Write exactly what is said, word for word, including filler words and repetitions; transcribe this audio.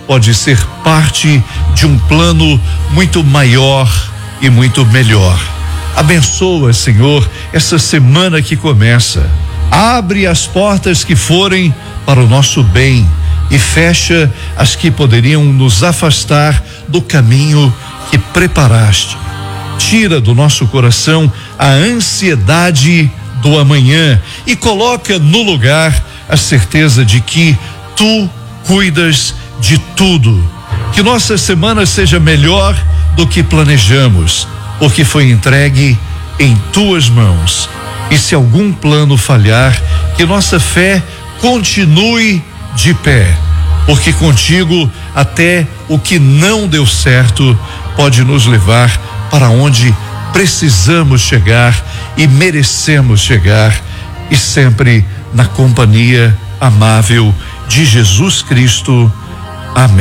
pode ser parte de um plano muito maior e muito melhor. Abençoa, Senhor, essa semana que começa. Abre as portas que forem para o nosso bem e fecha as que poderiam nos afastar do caminho que preparaste. Tira do nosso coração a ansiedade do amanhã e coloca no lugar a certeza de que tu cuidas de tudo. Que nossa semana seja melhor do que planejamos, porque foi entregue em tuas mãos. E se algum plano falhar, que nossa fé continue de pé, porque contigo até o que não deu certo pode nos levar para onde precisamos chegar e merecemos chegar, e sempre na companhia amável de Jesus Cristo.